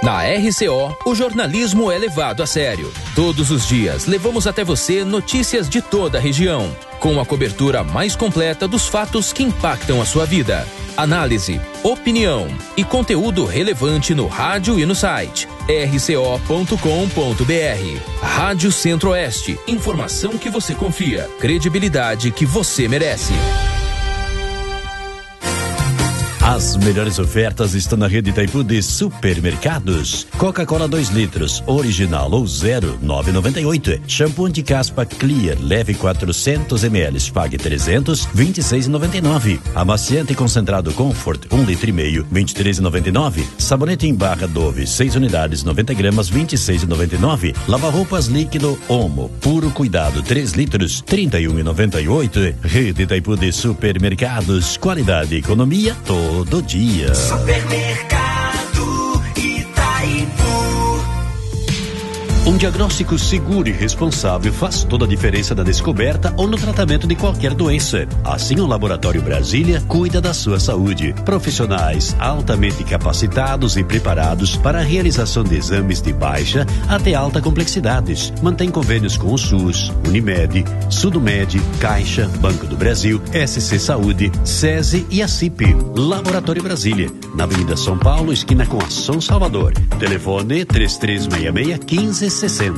Na RCO, o jornalismo é levado a sério. Todos os dias, levamos até você notícias de toda a região, com a cobertura mais completa dos fatos que impactam a sua vida. Análise, opinião e conteúdo relevante no rádio e no site rco.com.br. Rádio Centro-Oeste, informação que você confia, credibilidade que você merece. As melhores ofertas estão na rede Itaipu de supermercados. Coca-Cola 2 litros, original ou zero, 9,98. Shampoo anti-caspa Clear, leve 400 ml, pague 300, 26,99. Amaciante concentrado Comfort, 1,5 litro, 23,99. Sabonete em barra Dove, 6 unidades, 90 gramas, 26,99. Lava-roupas líquido Omo, puro cuidado, 3 litros, 31,98. Rede Itaipu de supermercados, qualidade e economia todo dia. Supermercado Itaipu. Um diagnóstico seguro e responsável faz toda a diferença na descoberta ou no tratamento de qualquer doença. Assim, o Laboratório Brasília cuida da sua saúde. Profissionais altamente capacitados e preparados para a realização de exames de baixa até alta complexidades. Mantém convênios com o SUS, Unimed, Sudomed, Caixa, Banco do Brasil, SC Saúde, SESI e a CIP. Laboratório Brasília, na Avenida São Paulo, esquina com a São Salvador. Telefone 3366-1560.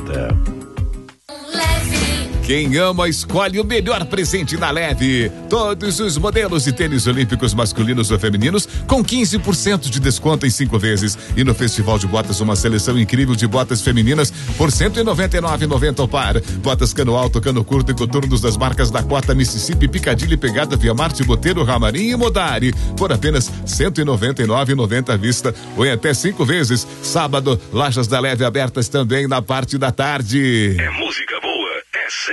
Quem ama, escolhe o melhor presente na Leve. Todos os modelos de tênis olímpicos masculinos ou femininos com 15% de desconto em 5 vezes. E no Festival de Botas, uma seleção incrível de botas femininas por R$ 199,90 ao par. Botas cano alto, cano curto e coturnos das marcas Dakota, Mississippi, Piccadilly, Pegada, Via Marte, Boteiro, Ramarim e Modari. Por apenas R$ 199,90 à vista ou em até 5 vezes. Sábado, lojas da Leve abertas também na parte da tarde. É música